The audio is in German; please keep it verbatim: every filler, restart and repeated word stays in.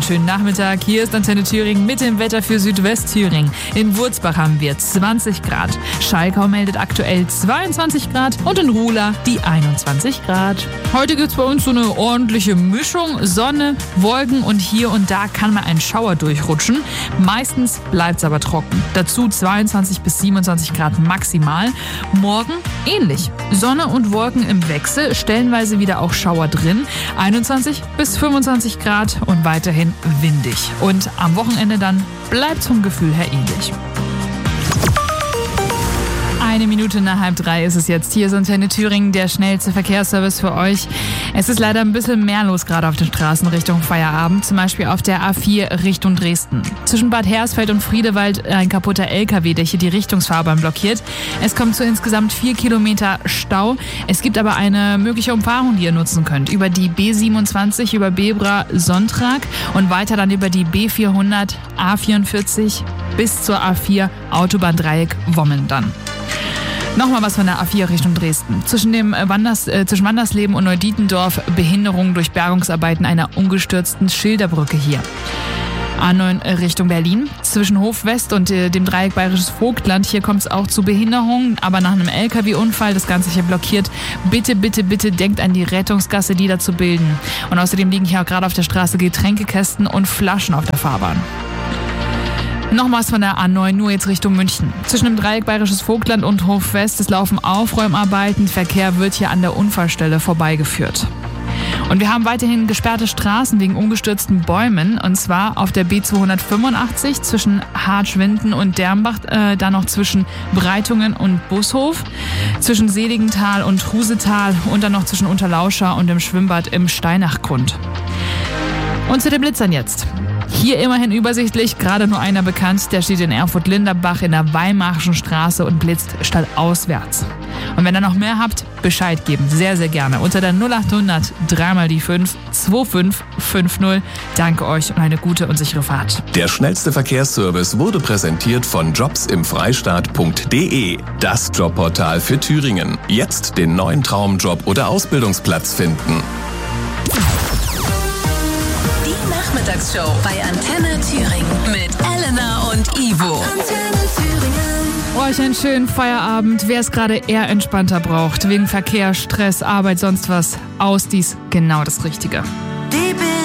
schönen Nachmittag. Hier ist Antenne Thüringen mit dem Wetter für Südwestthüringen. In Wurzbach haben wir zwanzig Grad. Schalkau meldet aktuell zweiundzwanzig Grad und in Ruhla die einundzwanzig Grad. Heute gibt's bei uns so eine ordentliche Mischung. Sonne, Wolken und hier und da kann mal ein Schauer durchrutschen. Meistens bleibt's aber trocken. Dazu zweiundzwanzig bis siebenundzwanzig Grad maximal. Morgen ähnlich. Sonne und Wolken im Wechsel, stellenweise wieder auch Schauer drin. einundzwanzig bis fünfundzwanzig Grad und weiterhin windig. Und am Wochenende dann bleibt's vom Gefühl her ähnlich. Eine Minute nach halb drei ist es jetzt. Hier ist Antenne Thüringen, der schnellste Verkehrsservice für euch. Es ist leider ein bisschen mehr los gerade auf den Straßen Richtung Feierabend. Zum Beispiel auf der A vier Richtung Dresden. Zwischen Bad Hersfeld und Friedewald ein kaputter L K W, der hier die Richtungsfahrbahn blockiert. Es kommt zu insgesamt vier Kilometer Stau. Es gibt aber eine mögliche Umfahrung, die ihr nutzen könnt. Über die B siebenundzwanzig, über Bebra-Sonntag und weiter dann über die B vierhundert, A vierundvierzig bis zur A vier Autobahndreieck Wommen dann. Nochmal was von der A vier Richtung Dresden. Zwischen dem Wanders, äh, zwischen Wandersleben und Neudietendorf Behinderung durch Bergungsarbeiten einer umgestürzten Schilderbrücke hier. A neun Richtung Berlin. Zwischen Hof West und äh, dem Dreieck Bayerisches Vogtland. Hier kommt es auch zu Behinderungen, aber nach einem L K W-Unfall das Ganze hier blockiert. Bitte, bitte, bitte denkt an die Rettungsgasse, die da zu bilden. Und außerdem liegen hier auch gerade auf der Straße Getränkekästen und Flaschen auf der Fahrbahn. Nochmals von der A neun, nur jetzt Richtung München. Zwischen dem Dreieck Bayerisches Vogtland und Hof West, es laufen Aufräumarbeiten. Verkehr wird hier an der Unfallstelle vorbeigeführt. Und wir haben weiterhin gesperrte Straßen wegen umgestürzten Bäumen. Und zwar auf der B zweihundertfünfundachtzig zwischen Hartschwinden und Dermbach, äh, dann noch zwischen Breitungen und Bushof, zwischen Seligenthal und Husetal und dann noch zwischen Unterlauscha und dem Schwimmbad im Steinachgrund. Und zu den Blitzern jetzt. Hier immerhin übersichtlich, gerade nur einer bekannt, der steht in Erfurt-Linderbach in der Weimarischen Straße und blitzt stadtauswärts. Und wenn ihr noch mehr habt, Bescheid geben, sehr, sehr gerne. Unter der null achthundert drei mal die fünf zwei fünf fünf null. Danke euch und eine gute und sichere Fahrt. Der schnellste Verkehrsservice wurde präsentiert von jobs im Freistaat punkt de. Das Jobportal für Thüringen. Jetzt den neuen Traumjob oder Ausbildungsplatz finden. Nachmittagsshow bei Antenne Thüringen mit Elena und Ivo. Antenne Thüringen. Euch einen schönen Feierabend. Wer es gerade eher entspannter braucht, wegen Verkehr, Stress, Arbeit, sonst was, Ausdies, genau das Richtige.